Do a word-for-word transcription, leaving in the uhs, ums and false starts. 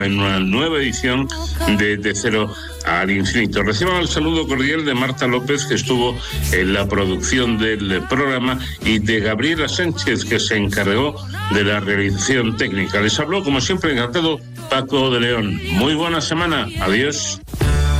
en una nueva edición de De Cero al Infinito. Reciban el saludo cordial de Marta López, que estuvo en la producción del programa, y de Gabriela Sánchez, que se encargó de la realización técnica. Les habló, como siempre, encantado, Paco de León. Muy buena semana. Adiós.